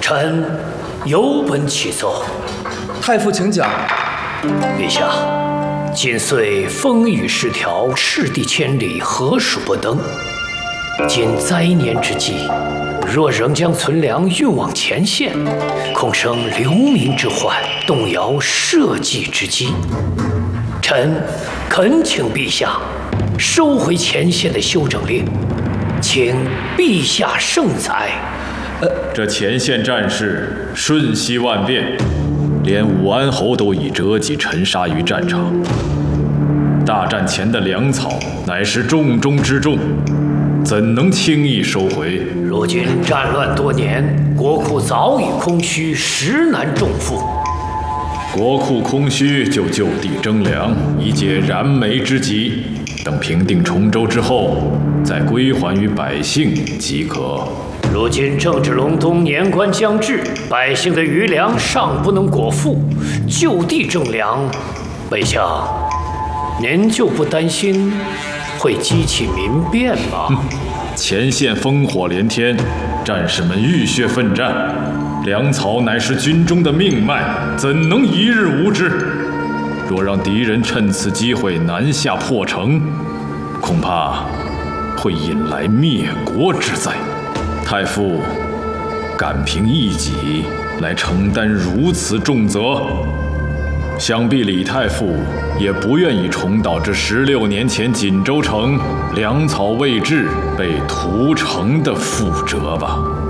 臣有本启奏。 太傅请讲。 陛下，今虽风雨失调，赤地千里，何属不登？今灾年之际，若仍将存粮运往前线，恐生流民之患，动摇社稷之基。臣恳请陛下收回前线的休整令，请陛下圣裁。 这前线战事瞬息万变，连武安侯都已折戟沉沙于战场。大战前的粮草乃是重中之重，怎能轻易收回？ 如今战乱多年，国库早已空虚，实难重负。 国库空虚就就地征粮，以解燃眉之急。等平定崇州之后，再归还于百姓即可。 如今政治隆冬，年关将至，百姓的余粮尚不能果腹，就地征粮，陛下，您就不担心会激起民变吗？ 前线烽火连天，战士们浴血奋战，粮草乃是军中的命脉，怎能一日无之？若让敌人趁此机会南下破城，恐怕会引来灭国之灾。太傅敢凭一己来承担如此重责，想必李太傅也不愿意重蹈这16年前锦州城粮草未至被屠城的覆辙吧。